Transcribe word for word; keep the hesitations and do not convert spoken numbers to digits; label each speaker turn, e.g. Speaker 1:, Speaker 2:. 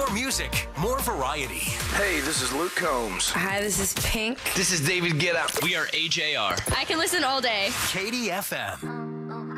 Speaker 1: More music, more variety.
Speaker 2: Hey, this is Luke Combs.
Speaker 3: Hi, this is Pink.
Speaker 4: This is David Guetta.
Speaker 5: We are A J R.
Speaker 6: I can listen all day.
Speaker 1: Katie F M.